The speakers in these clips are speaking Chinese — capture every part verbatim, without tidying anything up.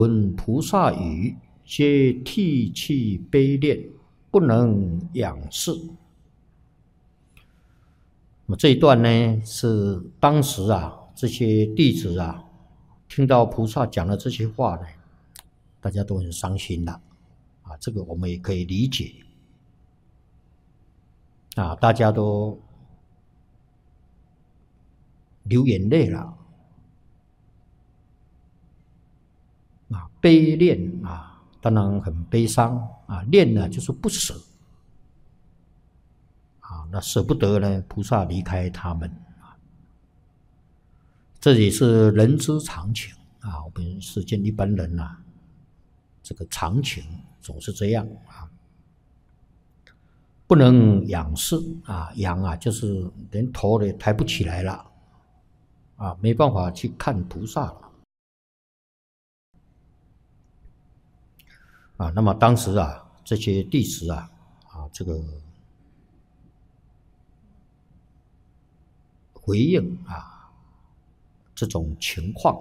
闻菩萨语，皆涕泣悲恋，不能仰视。那么这一段呢，是当时啊，这些弟子啊，听到菩萨讲了这些话呢，大家都很伤心的啊。这个我们也可以理解啊，大家都流眼泪了啊，悲恋啊，当然很悲伤啊，恋呢就是不舍啊，那舍不得呢，菩萨离开他们啊，这也是人之常情啊，我们世间一般人呐、啊，这个常情总是这样啊，不能仰视啊，仰啊就是连头也抬不起来了啊，没办法去看菩萨了。啊，那么当时啊，这些弟子啊，啊，这个回应啊这种情况，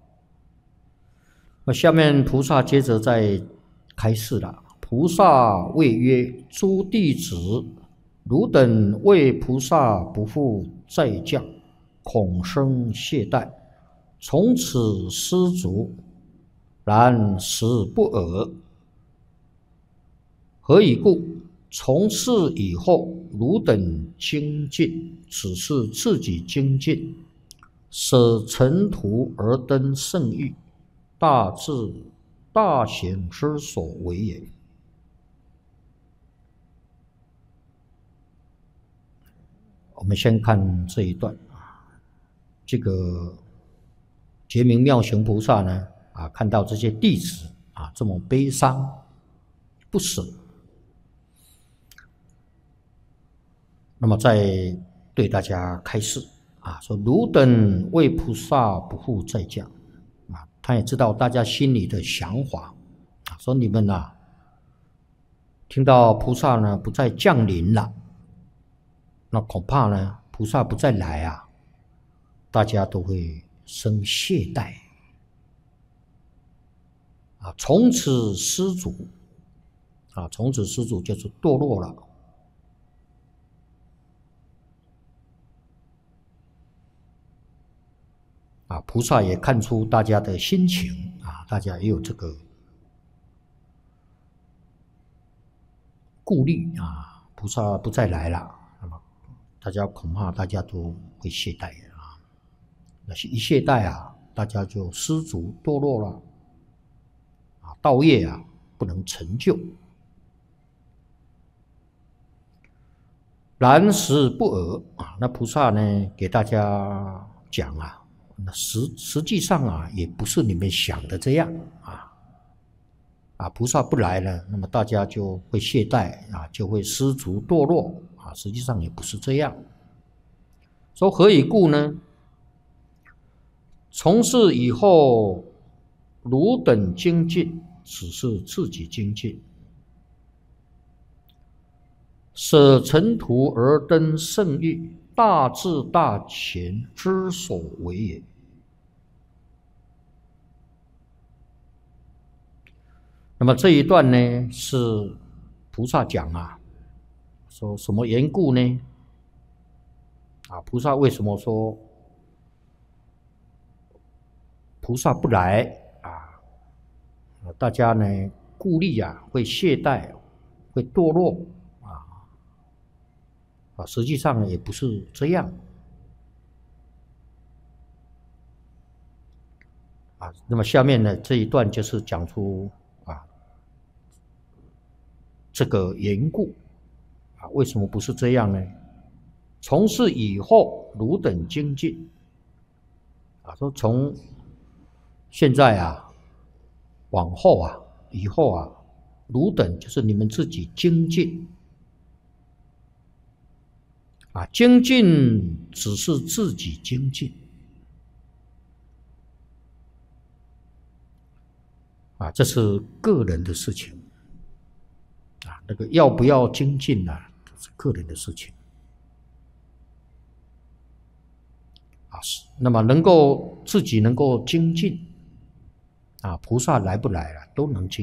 那下面菩萨接着再开示了。菩萨谓曰：诸弟子，汝等为菩萨不复再降，恐生懈怠，从此失足，然时不尔。何以故？从此以后，汝等精进，只是自己精进，舍尘土而登圣域，大智大贤之所为也。我们先看这一段啊，这个觉明妙行菩萨呢，啊，看到这些弟子啊这么悲伤不舍。那么再对大家开示啊，说汝等为菩萨不复再降啊，他也知道大家心里的想法啊，说你们啊，听到菩萨呢不再降临了，那恐怕呢菩萨不再来啊，大家都会生懈怠啊，从此失足啊，从此失足就是堕落了。啊，菩萨也看出大家的心情啊，大家也有这个顾虑啊，菩萨不再来了，那么大家恐怕大家都会懈怠啊，那一懈怠啊，大家就失足堕落了啊，道业啊不能成就。然时不尔啊，那菩萨呢给大家讲啊。那实实际上啊，也不是你们想的这样啊，啊，菩萨不来了，那么大家就会懈怠啊，就会失足堕落啊，实际上也不是这样。说何以故呢？从此以后，汝等精进，只是自己精进，舍尘土而登圣域，大智大贤之所为也。那么这一段呢，是菩萨讲啊，说什么缘故呢？啊，菩萨为什么说菩萨不来啊？大家呢顾虑啊，会懈怠，会堕落啊啊，实际上也不是这样啊。那么下面呢这一段就是讲出啊这个缘故啊，为什么不是这样呢？从此以后，汝等精进啊，说从现在啊往后啊以后啊，汝等就是你们自己精进啊，精进只是自己精进啊，这是个人的事情啊，那个要不要精进呢、啊，是个人的事情啊。那么能够自己能够精进啊，菩萨来不来了都能接